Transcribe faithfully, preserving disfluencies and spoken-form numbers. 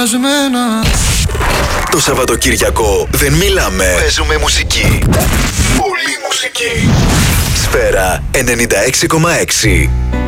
κουρασμένα. Το Σαββατοκύριακο δεν μιλάμε, παίζουμε μουσική. Πολύ μουσική. Σφαίρα ενενήντα έξι κόμμα έξι.